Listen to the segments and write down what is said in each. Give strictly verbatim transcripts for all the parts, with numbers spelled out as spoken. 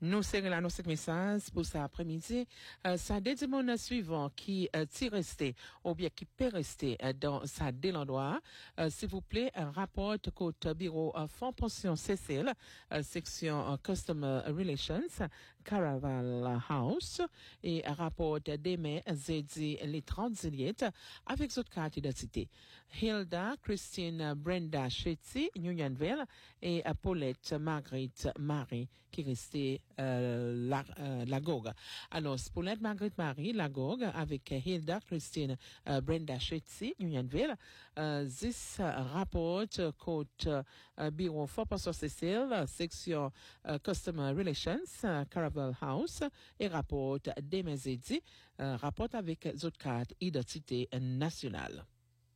Nous serons là, nos cinq messages pour cet après-midi. Euh, ça dit mon suivant qui euh, t'y resté, ou bien qui peut rester euh, dans sa dé l'endroit. Euh, s'il vous plaît, un rapport côte bureau euh, Fonds Pension Cécile, euh, section euh, Customer Relations, Caraval House, et un rapport demain, jeudi, les trente juillet, avec votre carte d'identité. Hilda, Christine, Brenda Chetty, Unionville, et euh, Paulette, Marguerite, Marie, qui restait Euh, la, euh, la Gogue. Alors, Paulette Marguerite Marie, la Gogue, avec euh, Hilda, Christine, euh, Brenda Chetty, Unionville, euh, this euh, rapporte côte euh, bureau Fonds Pension Cécile, section euh, Customer Relations, euh, Caravel House, et rapporte demain jeudi, euh, rapporte avec autres cartes identité nationale.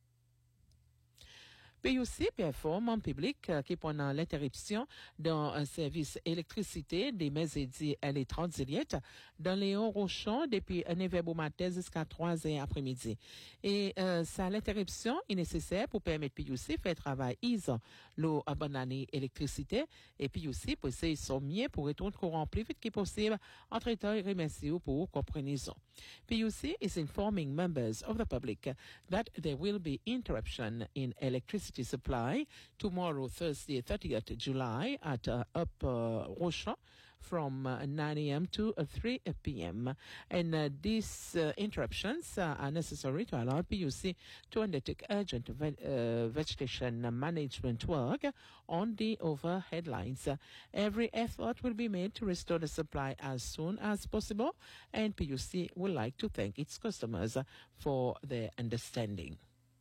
Puis aussi performe public euh, qui pendant l'interruption dans un service électricité des midi et les trente juillet dans les hauts rochons depuis neuf heures matin jusqu'à trois heures après-midi. Et euh, ça l'interruption est nécessaire pour permettre puis aussi faire travail ils l'eau abandonner électricité et puis aussi pour essayer son mieux pour retourner le courant plus vite que possible entre temps et remercier pour compréhension. Puis aussi is informing members of the public that there will be interruption in electricity supply tomorrow, Thursday, thirtieth of July at uh, Up uh, Rochon from uh, nine a.m. to uh, three p.m. And uh, these uh, interruptions uh, are necessary to allow P U C to undertake urgent ve- uh, vegetation management work on the overhead lines. Uh, every effort will be made to restore the supply as soon as possible, and P U C would like to thank its customers uh, for their understanding.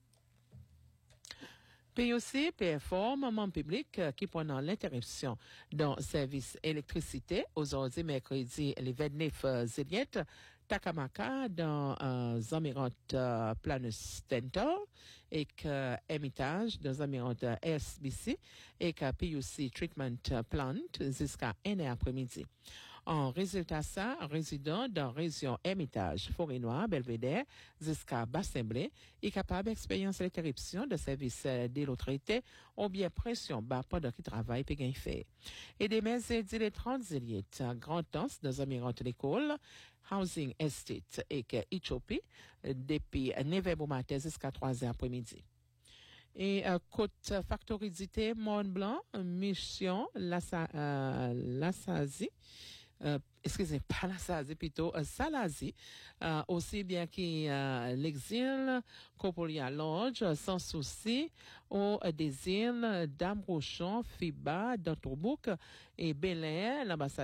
Puis aussi performe membre public euh, qui pendant l'interruption dans service électricité aujourd'hui mercredi les vingt-neuf euh, juillet Takamaka dans euh, Zamirant euh, Planus Dental et que Hermitage dans Zamirant euh, S B C et que P U C Treatment Plant jusqu'à une heure après-midi. En résultat ça, résident dans région Hermitage, Forêt-Noire, Belvédère jusqu'à Bassemblé est capable d'expérience l'interruption de service euh, de l'autorité ou bien pression bas pendant qu'il travaille puis gagne fait. Et demain, jeudi les trente juillet, Grand Danse dans Zamirant l'école, Housing Estate et que Éthiopie depuis neuf heures matin jusqu'à trois heures après-midi. Et euh, côte factorisité Mont Blanc, mission la euh, la Sazi, euh, excusez pas la Sazi plutôt euh, Salazi, euh, aussi bien que euh, l'exil Copolia Lodge sans souci au euh, des îles Dame Rochon, Fiba, Dantourbouk et Bel Air, l'ambassade